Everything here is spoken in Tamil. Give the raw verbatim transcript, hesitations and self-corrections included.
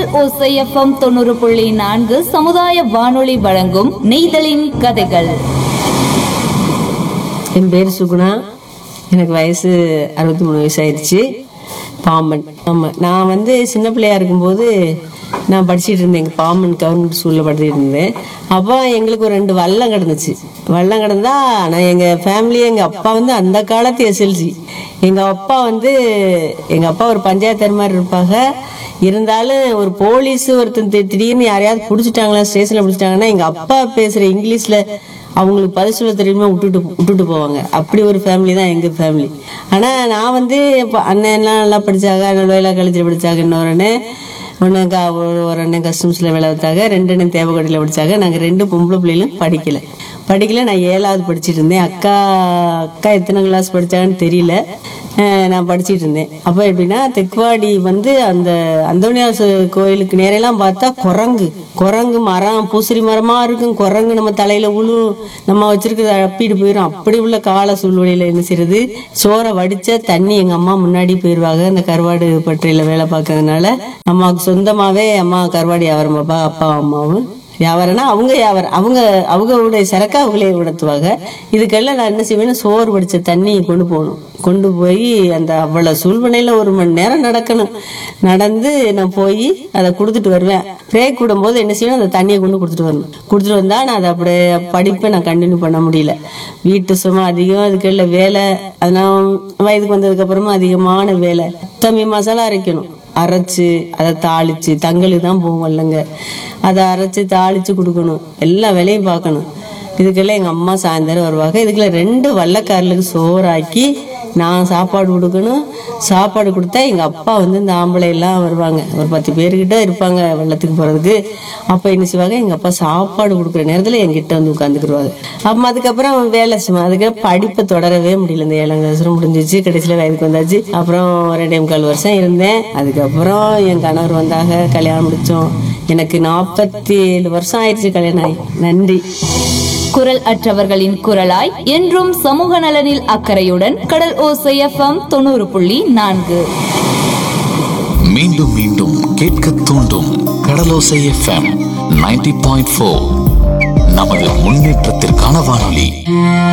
ஓசை எஃப்எம் தொண்ணூறு புள்ளி நான்கு சமுதாய வானொலி வழங்கும் நெய்தலின் கதைகள். என் பேர் சுகுணா. எனக்கு வயசு அறுபத்தி மூணு வயசு ஆயிடுச்சு. பாம்பன். ஆமாம், நான் வந்து சின்ன பிள்ளையா இருக்கும்போது நான் படிச்சுட்டு இருந்தேன். எங்கள் பாம்பன் கவர்மெண்ட் ஸ்கூலில் படிச்சுட்டு இருந்தேன். அப்போ எங்களுக்கு ஒரு ரெண்டு வல்லம் கிடந்துச்சு. வல்லம் கிடந்தா நான் எங்கள் ஃபேமிலி, எங்கள் அப்பா வந்து அந்த காலத்து எஸ்எல்சி. எங்கள் அப்பா வந்து எங்கள் அப்பா ஒரு பஞ்சாயத்தர் மாதிரி இருப்பாங்க. இருந்தாலும் ஒரு போலீஸ் ஒருத்தன் திடீர்னு யாரையாவது பிடிச்சிட்டாங்களா, ஸ்டேஷனில் பிடிச்சிட்டாங்கன்னா எங்கள் அப்பா பேசுகிற இங்கிலீஷில் அவங்களுக்கு பதில் சொல்ல தெரியுமா விட்டுட்டு விட்டுட்டு போவாங்க. அப்படி ஒரு ஃபேமிலி தான் எங்கள் ஃபேமிலி. ஆனால் நான் வந்து இப்போ அண்ணன்லாம் நல்லா படித்தாங்க, வேலை கழிச்சு படித்தாங்க. இன்னொரு அண்ணன் ஒன்று கா ஒரு அண்ணன் கஸ்டம்ஸில் வேலை வைத்தாங்க. ரெண்டு அண்ணன் தேவக்கோட்டையில் படித்தாங்க. நாங்கள் ரெண்டு பொம்பளை பிள்ளைகளும் படிக்கலை படிக்கல நான் ஏழாவது படிச்சுட்டு இருந்தேன். அக்கா அக்கா எத்தனை கிளாஸ் படித்தாங்கன்னு தெரியல. நான் படிச்சுட்டு இருந்தேன். அப்போ எப்படின்னா, தெக்குவாடி வந்து அந்த அந்தோனியார் கோயிலுக்கு நேரெல்லாம் பார்த்தா குரங்கு குரங்கு மரம், பூசரி மரமாக இருக்கும். குரங்கு நம்ம தலையில் உழு, நம்ம வச்சிருக்கிறத அப்பிட்டு போயிடும். அப்படி உள்ள கால சூழ்நிலையில் என்ன செய்யறது, சோறை வடிச்ச தண்ணி எங்கள் அம்மா முன்னாடி போயிடுவாங்க. அந்த கருவாடு பட்டறையில் வேலை பார்க்கறதுனால அம்மாவுக்கு சொந்தமாகவே அம்மா கருவாடு வியாபாரம் பாப்பா, அப்பா அம்மாவும் வியாபாரம்னா அவங்க வியாபாரம், அவங்க அவங்களுடைய சரக்கா அவங்களே உணர்த்துவாங்க. இதுக்கெல்லாம் நான் என்ன செய்வேன்னா, சோறு வடிச்ச தண்ணி கொண்டு போகணும். கொண்டு போய் அந்த அவ்வளவு சூழ்நிலையில ஒரு மணி நேரம் நடக்கணும். நடந்து நான் போய் அதை கொடுத்துட்டு வருவேன். பிரேக் விடும்போது என்ன செய்யணும், அந்த தண்ணியை கொண்டு கொடுத்துட்டு வரணும். கொடுத்துட்டு வந்தா நான் அதை அப்படியே படிப்பை நான் கண்டினியூ பண்ண முடியல. வீட்டு சும்மா அதிகம், அதுக்குள்ள வேலை. அதெல்லாம் வயதுக்கு வந்ததுக்கு அப்புறமா அதிகமான வேலை. தம்பி மசாலா அரைக்கணும், அரைச்சு அதை தாளிச்சு, தங்களுக்கு தான் போவோம் இல்லைங்க, அதை அரைச்சு தாளிச்சு கொடுக்கணும். எல்லா வேலையும் பார்க்கணும். இதுக்கெல்லாம் எங்கள் அம்மா சாயந்தரம் வருவாங்க. இதுக்குள்ள ரெண்டு வல்லக்காரலுக்கு சோறாக்கி நான் சாப்பாடு கொடுக்கணும். சாப்பாடு கொடுத்தா எங்கள் அப்பா வந்து இந்த ஆம்பளை எல்லாம் வருவாங்க, ஒரு பத்து பேர்கிட்ட இருப்பாங்க வெள்ளத்துக்கு போகிறதுக்கு. அப்போ என்ன செய்வாங்க, எங்கள் அப்பா சாப்பாடு கொடுக்குற நேரத்தில் என்கிட்ட வந்து உட்காந்துக்கிடுவாங்க. அப்போ அதுக்கப்புறம் வேலை சும்மா, அதுக்கப்புறம் படிப்பை தொடரவே முடியல. இந்த ஏழாம் கிளாஸ் முடிஞ்சிச்சு, கடைசியில் வயதுக்கு வந்தாச்சு. அப்புறம் ரெண்டே முக்கால் வருஷம் இருந்தேன். அதுக்கப்புறம் என் கணவர் வந்தாங்க, கல்யாணம் முடித்தோம். எனக்கு நாற்பத்தி ஏழு வருஷம் ஆயிடுச்சு கல்யாணம் ஆகி. நன்றி. குரல் அற்றவர்களின் குரலாய் என்றும் சமூக நலனில் அக்கறையுடன் கடல் ஓசை எஃப்எம் தொண்ணூறு புள்ளி நான்கு. மீண்டும் மீண்டும் கேட்க தூண்டும் கடலோசை எஃப்எம் நைன்டி பாயிண்ட் ஃபோர். நமது முன்னேற்றத்திற்கான வானொலி.